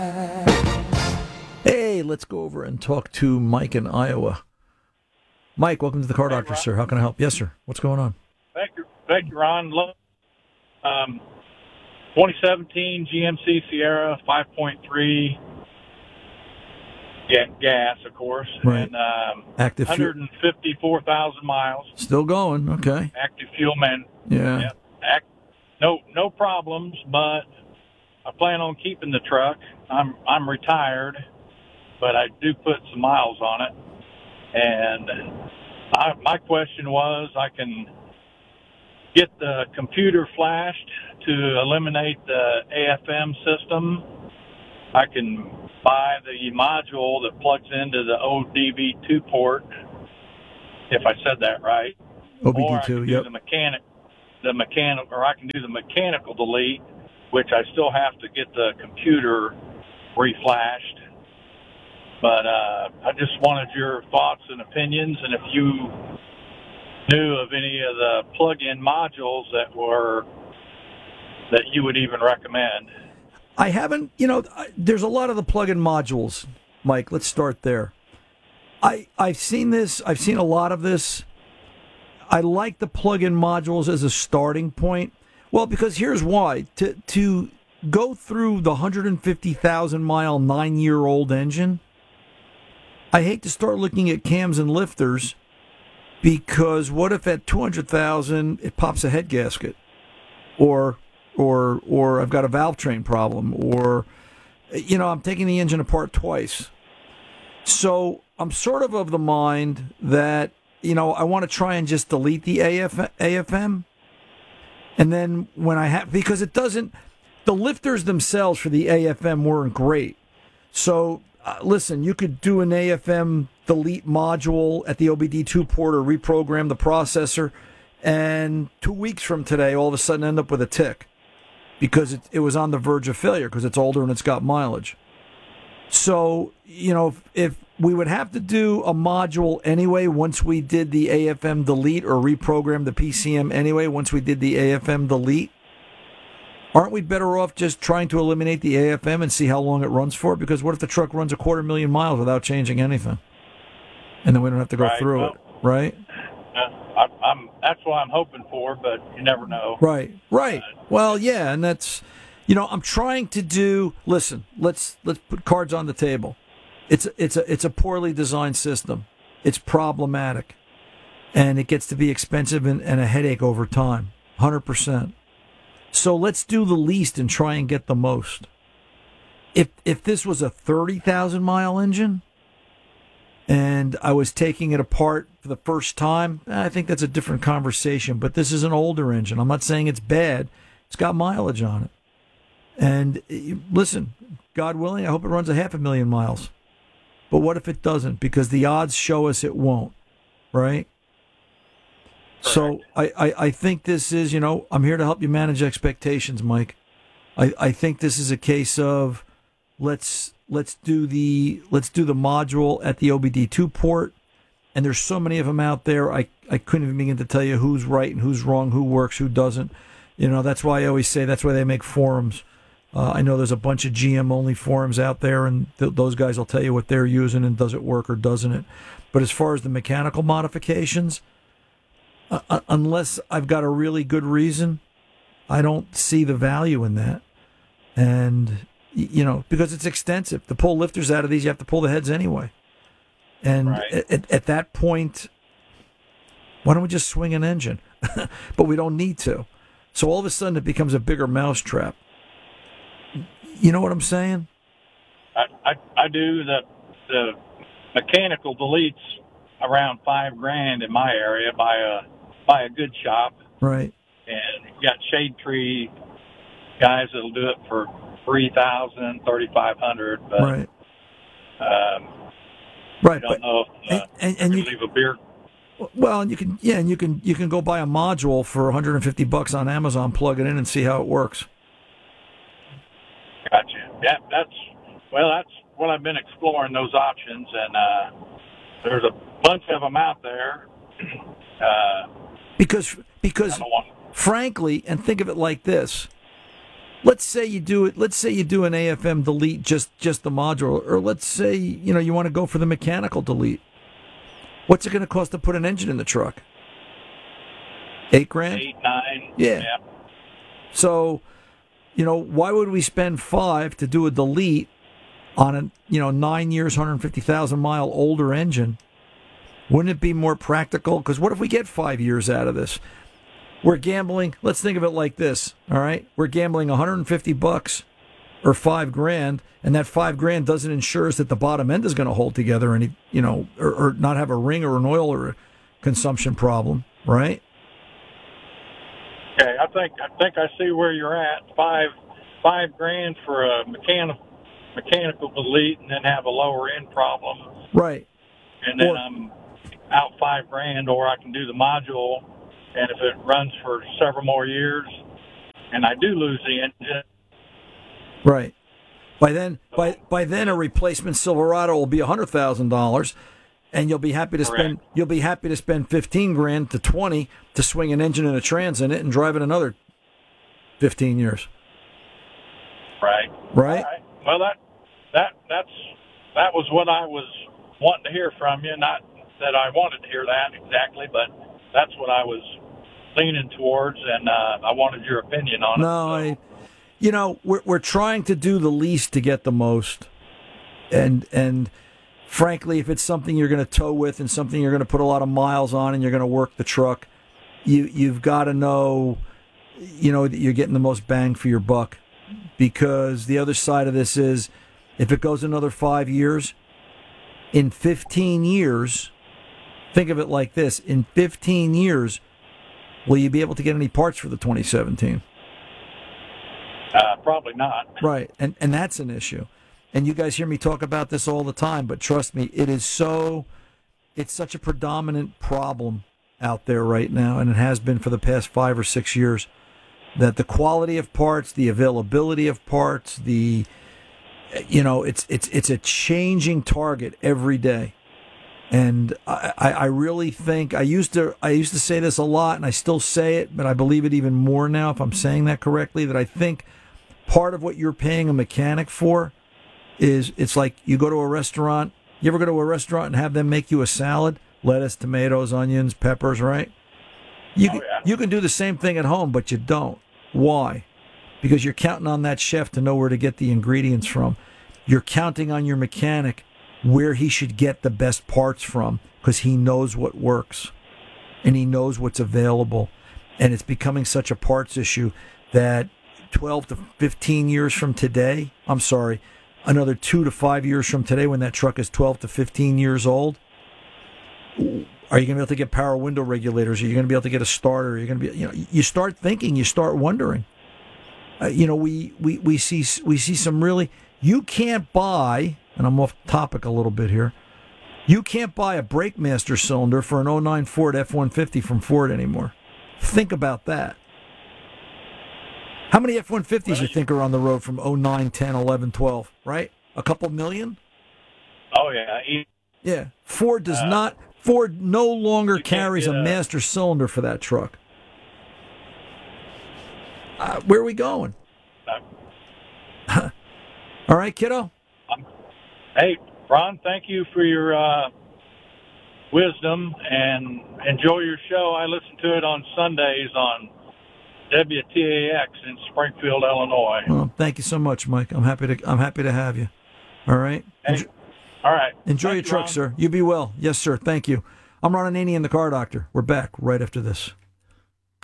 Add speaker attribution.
Speaker 1: Hey, let's go over and talk to Mike in Iowa. Mike, welcome to the Car
Speaker 2: Hey,
Speaker 1: Doctor,
Speaker 2: Ron.
Speaker 1: sir. How can I help? Yes, sir. What's going on?
Speaker 2: Thank you, Ron. 2017 GMC Sierra 5.3 gas, of course,
Speaker 1: Right.
Speaker 2: and
Speaker 1: Active fuel.
Speaker 2: 154,000 miles.
Speaker 1: Still going. Okay.
Speaker 2: Active fuel man.
Speaker 1: Yeah.
Speaker 2: Yep. No problems, but I plan on keeping the truck. I'm retired, but I do put some miles on it, and my question was, I can get the computer flashed to eliminate the AFM system. I can buy the module that plugs into the ODB2 port, if I said that right. Or I can
Speaker 1: OBD2,
Speaker 2: do
Speaker 1: yep.
Speaker 2: or I can do the mechanical delete, which I still have to get the computer reflashed. But I just wanted your thoughts and opinions, and if you knew of any of the plug-in modules that you would even recommend.
Speaker 1: I haven't, there's a lot of the plug-in modules, Mike. Let's start there. I've seen this. I've seen a lot of this. I like the plug-in modules as a starting point. Well, because here's why. To go through the 150,000-mile, 9-year-old engine, I hate to start looking at cams and lifters, because what if at 200,000 it pops a head gasket, or I've got a valve train problem, or I'm taking the engine apart twice. So I'm sort of the mind that I want to try and just delete the AFM, and then when I have, because it doesn't, the lifters themselves for the AFM weren't great. So listen, you could do an AFM delete module at the OBD2 port or reprogram the processor, and 2 weeks from today, all of a sudden end up with a tick because it was on the verge of failure because it's older and it's got mileage. So, if we would have to do a module anyway once we did the AFM delete, or reprogram the PCM anyway once we did the AFM delete, aren't we better off just trying to eliminate the AFM and see how long it runs for? Because what if the truck runs 250,000 miles without changing anything? And then we don't have to go through it, right?
Speaker 2: That's what I'm hoping for, but you never know.
Speaker 1: Right. Well, yeah, and that's, I'm trying to do. Listen, let's put cards on the table. It's a poorly designed system. It's problematic, and it gets to be expensive and a headache over time. 100%. So let's do the least and try and get the most. If this was a 30,000-mile engine, and I was taking it apart for the first time, I think that's a different conversation. But this is an older engine. I'm not saying it's bad. It's got mileage on it. And listen, God willing, I hope it runs 500,000 miles. But what if it doesn't? Because the odds show us it won't, right? Correct. So I think this is, I'm here to help you manage expectations, Mike. I think this is a case of let's do the module at the OBD2 port, and there's so many of them out there. I couldn't even begin to tell you who's right and who's wrong, who works, who doesn't. That's why I always say that's why they make forums. I know there's a bunch of GM-only forums out there, and those guys will tell you what they're using and does it work or doesn't it. But as far as the mechanical modifications, unless I've got a really good reason, I don't see the value in that. And, because it's extensive. To pull lifters out of these, you have to pull the heads anyway. And right. At that point, why don't we just swing an engine? But we don't need to. So all of a sudden it becomes a bigger mousetrap. You know what I'm saying?
Speaker 2: I do. The mechanical deletes around $5,000 in my area by a good shop.
Speaker 1: Right.
Speaker 2: And you got Shade Tree guys that'll do it for $3,000, $3,500. But,
Speaker 1: right.
Speaker 2: Right. I don't know if
Speaker 1: and
Speaker 2: you leave a beer.
Speaker 1: Well, and you can go buy a module for $150 on Amazon, plug it in, and see how it works.
Speaker 2: Gotcha. Yeah, that's what I've been exploring, those options, and there's a bunch of them out there.
Speaker 1: Because frankly, and think of it like this: let's say you do it. Let's say you do an AFM delete, just the module, or let's say you want to go for the mechanical delete. What's it going to cost to put an engine in the truck? $8,000?
Speaker 2: 8, 9.
Speaker 1: Yeah. So, why would we spend $5,000 to do a delete on a 9 years, 150,000 mile older engine? Wouldn't it be more practical? Because what if we get 5 years out of this? We're gambling. Let's think of it like this. All right, we're gambling $150 or $5,000, and that $5,000 doesn't ensure us that the bottom end is going to hold together, or not have a ring or an oil or a consumption problem, right?
Speaker 2: Okay, I think I see where you're at. $5,000 for a mechanical delete, and then have a lower end problem.
Speaker 1: Right.
Speaker 2: And then I'm out $5,000, or I can do the module, and if it runs for several more years, and I do lose the engine.
Speaker 1: Right. By then, a replacement Silverado will be $100,000, and you'll be happy to spend $15,000 to $20,000 to swing an engine and a trans in it and drive it another 15 years.
Speaker 2: Right.
Speaker 1: Right.
Speaker 2: Well, that was what I was wanting to hear from you. Not that I wanted to hear that exactly, but that's what I was leaning towards, and I wanted your opinion on it.
Speaker 1: No, we're trying to do the least to get the most, and frankly, if it's something you're going to tow with and something you're going to put a lot of miles on and you're going to work the truck, you've got to know, that you're getting the most bang for your buck, because the other side of this is, if it goes another 5 years, in 15 years, think of it like this: in 15 years, will you be able to get any parts for the 2017?
Speaker 2: Probably not.
Speaker 1: Right, and that's an issue. And you guys hear me talk about this all the time, but trust me, it's such a predominant problem out there right now, and it has been for the past 5 or 6 years, that the quality of parts, the availability of parts, it's a changing target every day. And I really think I used to say this a lot, and I still say it, but I believe it even more now, if I'm saying that correctly, that I think part of what you're paying a mechanic for is, it's like you go to a restaurant. You ever go to a restaurant and have them make you a salad? Lettuce, tomatoes, onions, peppers, right? You can do the same thing at home, but you don't. Why? Because you're counting on that chef to know where to get the ingredients from. You're counting on your mechanic where he should get the best parts from, because he knows what works and he knows what's available. And it's becoming such a parts issue that 12 to 15 years from today, another 2 to 5 years from today, when that truck is 12 to 15 years old, are you going to be able to get power window regulators? Are you going to be able to get a starter? Are you going to be, you start thinking, you start wondering. We see some really, you can't buy, and I'm off topic a little bit here, you can't buy a Brakemaster cylinder for an 09 Ford F-150 from Ford anymore. Think about that. How many F-150s you think are on the road from 09, 10, 11, 12, right? A couple million?
Speaker 2: Oh, yeah.
Speaker 1: Yeah. Ford no longer carries a master cylinder for that truck. Where are we going? All right, kiddo?
Speaker 2: Hey, Ron, thank you for your wisdom, and enjoy your show. I listen to it on Sundays on WTAX in Springfield, Illinois.
Speaker 1: Well, thank you so much, Mike. I'm happy to have you. All right.
Speaker 2: Hey, all right.
Speaker 1: Enjoy your truck, Ron. Sir. You be well. Yes, sir. Thank you. I'm Ron Ananian, the Car Doctor. We're back right after this.